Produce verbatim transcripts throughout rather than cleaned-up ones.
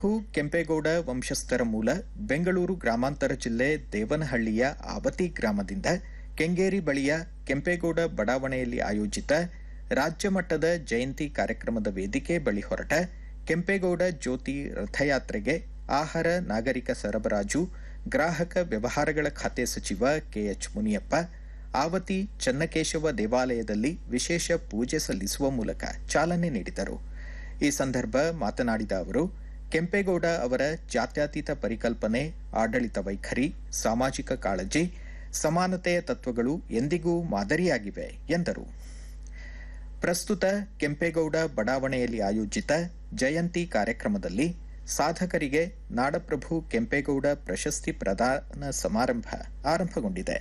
ಕೆಂಪೇಗೌಡ ವಂಶಸ್ಥರ ಮೂಲ ಬೆಂಗಳೂರು ಗ್ರಾಮಾಂತರ ಜಿಲ್ಲೆ ದೇವನಹಳ್ಳಿಯ ಆವತಿ ಗ್ರಾಮದಿಂದ ಕೆಂಗೇರಿ ಬಳಿಯ ಕೆಂಪೇಗೌಡ ಬಡಾವಣೆಯಲ್ಲಿ ಆಯೋಜಿತ ರಾಜ್ಯ ಮಟ್ಟದ ಜಯಂತಿ ಕಾರ್ಯಕ್ರಮದ ವೇದಿಕೆ ಬಳಿ ಹೊರಟ ಕೆಂಪೇಗೌಡ ಜ್ಯೋತಿ ರಥಯಾತ್ರೆಗೆ ಆಹಾರ ನಾಗರಿಕ ಸರಬರಾಜು ಗ್ರಾಹಕ ವ್ಯವಹಾರಗಳ ಖಾತೆ ಸಚಿವ ಕೆಎಚ್ ಮುನಿಯಪ್ಪ ಆವತಿ ಚನ್ನಕೇಶವ ದೇವಾಲಯದಲ್ಲಿ ವಿಶೇಷ ಪೂಜೆ ಸಲ್ಲಿಸುವ ಮೂಲಕ ಚಾಲನೆ ನೀಡಿದರು. ಈ ಸಂದರ್ಭ ಮಾತನಾಡಿದ ಅವರು, ಕೆಂಪೇಗೌಡ ಅವರ ಜಾತ್ಯತೀತ ಪರಿಕಲ್ಪನೆ, ಆಡಳಿತ ವೈಖರಿ, ಸಾಮಾಜಿಕ ಕಾಳಜಿ, ಸಮಾನತೆಯ ತತ್ವಗಳು ಎಂದಿಗೂ ಮಾದರಿಯಾಗಿವೆ ಎಂದರು. ಪ್ರಸ್ತುತ ಕೆಂಪೇಗೌಡ ಬಡಾವಣೆಯಲ್ಲಿ ಆಯೋಜಿತ ಜಯಂತಿ ಕಾರ್ಯಕ್ರಮದಲ್ಲಿ ಸಾಧಕರಿಗೆ ನಾಡಪ್ರಭು ಕೆಂಪೇಗೌಡ ಪ್ರಶಸ್ತಿ ಪ್ರದಾನ ಸಮಾರಂಭ ಆರಂಭಗೊಂಡಿದೆ.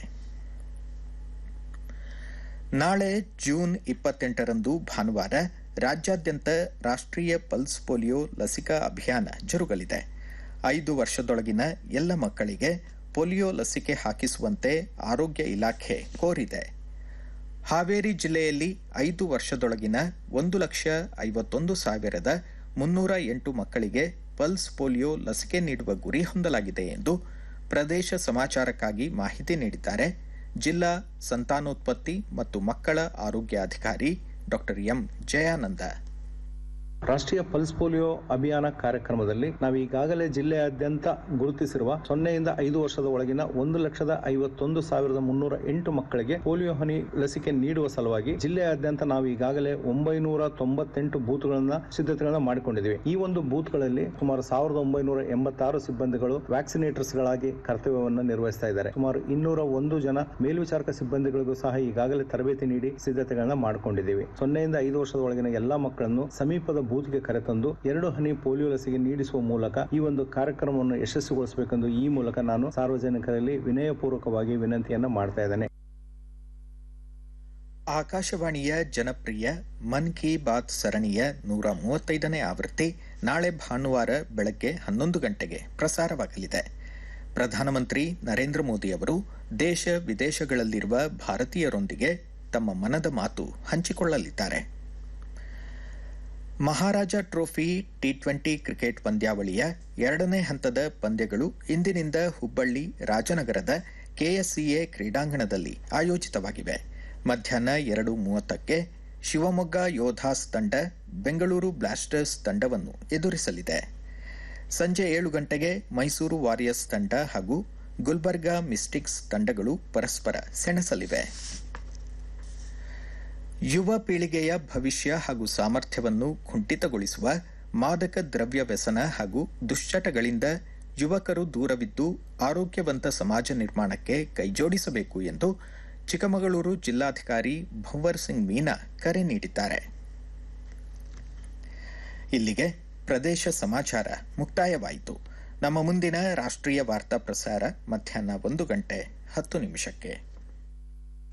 ನಾಳೆ ಜೂನ್ ಇಪ್ಪತ್ತೆಂಟರಂದು ಭಾನುವಾರ ರಾಜ್ಯಾದ್ಯಂತ ರಾಷ್ಟ್ರೀಯ ಪಲ್ಸ್ ಪೋಲಿಯೋ ಲಸಿಕಾ ಅಭಿಯಾನ ಜರುಗಲಿದೆ. ಐದು ವರ್ಷದೊಳಗಿನ ಎಲ್ಲ ಮಕ್ಕಳಿಗೆ ಪೋಲಿಯೋ ಲಸಿಕೆ ಹಾಕಿಸುವಂತೆ ಆರೋಗ್ಯ ಇಲಾಖೆ ಕೋರಿದೆ. ಹಾವೇರಿ ಜಿಲ್ಲೆಯಲ್ಲಿ ಐದು ವರ್ಷದೊಳಗಿನ ಒಂದು ಲಕ್ಷ ಐವತ್ತೊಂದು ಸಾವಿರದ ಮುನ್ನೂರ ಎಂಟು ಮಕ್ಕಳಿಗೆ ಪಲ್ಸ್ ಪೋಲಿಯೋ ಲಸಿಕೆ ನೀಡುವ ಗುರಿ ಹೊಂದಲಾಗಿದೆ ಎಂದು ಪ್ರದೇಶ ಸಮಾಚಾರಕ್ಕಾಗಿ ಮಾಹಿತಿ ನೀಡಿದ್ದಾರೆ ಜಿಲ್ಲಾ ಸಂತಾನೋತ್ಪತ್ತಿ ಮತ್ತು ಮಕ್ಕಳ ಆರೋಗ್ಯಾಧಿಕಾರಿ ಡಾಕ್ಟರ್ ಎಂ ಜಯಾನಂದ. ರಾಷ್ಟ್ರೀಯ ಪಲ್ಸ್ ಪೋಲಿಯೋ ಅಭಿಯಾನ ಕಾರ್ಯಕ್ರಮದಲ್ಲಿ ನಾವು ಈಗಾಗಲೇ ಜಿಲ್ಲೆಯಾದ್ಯಂತ ಗುರುತಿಸಿರುವ ಸೊನ್ನೆಯಿಂದ ಐದು ವರ್ಷದ ಒಳಗಿನ ಒಂದು ಲಕ್ಷದ ಐವತ್ತೊಂದು ಸಾವಿರದ ಮುನ್ನೂರ ಎಂಟು ಮಕ್ಕಳಿಗೆ ಪೋಲಿಯೋ ಹನಿ ಲಸಿಕೆ ನೀಡುವ ಸಲುವಾಗಿ ಜಿಲ್ಲೆಯಾದ್ಯಂತ ನಾವು ಈಗಾಗಲೇ ಒಂಬೈನೂರ ತೊಂಬತ್ತೆಂಟು ಬೂತ್ಗಳನ್ನ ಸಿದ್ಧತೆಗಳನ್ನ ಮಾಡಿಕೊಂಡಿದ್ದೀವಿ. ಈ ಒಂದು ಬೂತ್ಗಳಲ್ಲಿ ಸುಮಾರು ಸಾವಿರದ ಒಂಬೈನೂರ ಎಂಬತ್ತಾರು ಸಿಬ್ಬಂದಿಗಳು ವ್ಯಾಕ್ಸಿನೇಟರ್ಸ್ ಗಳಾಗಿ ಕರ್ತವ್ಯವನ್ನು ನಿರ್ವಹಿಸ್ತಾ ಇದ್ದಾರೆ. ಸುಮಾರು ಇನ್ನೂರ ಒಂದು ಜನ ಮೇಲ್ವಿಚಾರಕ ಸಿಬ್ಬಂದಿಗಳಿಗೂ ಸಹ ಈಗಾಗಲೇ ತರಬೇತಿ ನೀಡಿ ಸಿದ್ಧತೆಗಳನ್ನ ಮಾಡಿಕೊಂಡಿದ್ದೀವಿ. ಸೊನ್ನೆಯಿಂದ ಐದು ವರ್ಷದ ಒಳಗಿನ ಎಲ್ಲಾ ಮಕ್ಕಳನ್ನು ಸಮೀಪದ ಬೂತ್ಗೆ ಕರೆತಂದು ಎರಡು ಹನಿ ಪೋಲಿಯೋ ಲಸಿಕೆ ನೀಡಿಸುವ ಮೂಲಕ ಈ ಒಂದು ಕಾರ್ಯಕ್ರಮವನ್ನು ಯಶಸ್ವಿಗೊಳಿಸಬೇಕೆಂದು ಈ ಮೂಲಕ ನಾನು ಸಾರ್ವಜನಿಕರಲ್ಲಿ ವಿನಯಪೂರ್ವಕವಾಗಿ ವಿನಂತಿಯನ್ನ ಮಾಡ್ತಾ ಇದ್ದೇನೆ. ಆಕಾಶವಾಣಿಯ ಜನಪ್ರಿಯ ಮನ್ ಕಿ ಬಾತ್ ಸರಣಿಯ ನೂರ ಮೂವತ್ತೈದನೇ ಆವೃತ್ತಿ ನಾಳೆ ಭಾನುವಾರ ಬೆಳಗ್ಗೆ ಹನ್ನೊಂದು ಗಂಟೆಗೆ ಪ್ರಸಾರವಾಗಲಿದೆ. ಪ್ರಧಾನಮಂತ್ರಿ ನರೇಂದ್ರ ಮೋದಿ ಅವರು ದೇಶ ವಿದೇಶಗಳಲ್ಲಿರುವ ಭಾರತೀಯರೊಂದಿಗೆ ತಮ್ಮ ಮನದ ಮಾತು ಹಂಚಿಕೊಳ್ಳಲಿದ್ದಾರೆ. ಮಹಾರಾಜ ಟ್ರೋಫಿ ಟಿ ಟ್ವೆಂಟಿ ಕ್ರಿಕೆಟ್ ಪಂದ್ಯಾವಳಿಯ ಎರಡನೇ ಹಂತದ ಪಂದ್ಯಗಳು ಇಂದಿನಿಂದ ಹುಬ್ಬಳ್ಳಿ ರಾಜನಗರದ ಕೆಎಸ್ಸಿಎ ಕ್ರೀಡಾಂಗಣದಲ್ಲಿ ಆಯೋಜಿತವಾಗಿವೆ. ಮಧ್ಯಾಹ್ನ ಎರಡು ಮೂವತ್ತಕ್ಕೆ ಶಿವಮೊಗ್ಗ ಯೋಧಾಸ್ ತಂಡ ಬೆಂಗಳೂರು ಬ್ಲಾಸ್ಟರ್ಸ್ ತಂಡವನ್ನು ಎದುರಿಸಲಿದೆ. ಸಂಜೆ ಏಳು ಗಂಟೆಗೆ ಮೈಸೂರು ವಾರಿಯರ್ಸ್ ತಂಡ ಹಾಗೂ ಗುಲ್ಬರ್ಗಾ ಮಿಸ್ಟಿಕ್ಸ್ ತಂಡಗಳು ಪರಸ್ಪರ ಸೆಣಸಲಿವೆ. ಯುವ ಪೀಳಿಗೆಯ ಭವಿಷ್ಯ ಹಾಗೂ ಸಾಮರ್ಥ್ಯವನ್ನು ಕುಂಠಿತಗೊಳಿಸುವ ಮಾದಕ ದ್ರವ್ಯ ವ್ಯಸನ ಹಾಗೂ ದುಶ್ಚಟಗಳಿಂದ ಯುವಕರು ದೂರವಿದ್ದು ಆರೋಗ್ಯವಂತ ಸಮಾಜ ನಿರ್ಮಾಣಕ್ಕೆ ಕೈಜೋಡಿಸಬೇಕು ಎಂದು ಚಿಕ್ಕಮಗಳೂರು ಜಿಲ್ಲಾಧಿಕಾರಿ ಭಂವರ್ ಸಿಂಗ್ ಮೀನಾ ಕರೆ ನೀಡಿದ್ದಾರೆ. ಇಲ್ಲಿಗೆ ಪ್ರದೇಶ ಸಮಾಚಾರ ಮುಕ್ತಾಯವಾಯಿತು. ನಮ್ಮ ಮುಂದಿನ ರಾಷ್ಟ್ರೀಯ ವಾರ್ತಾ ಪ್ರಸಾರ ಮಧ್ಯಾಹ್ನ ಒಂದು ಗಂಟೆ ಹತ್ತು ನಿಮಿಷಕ್ಕೆ.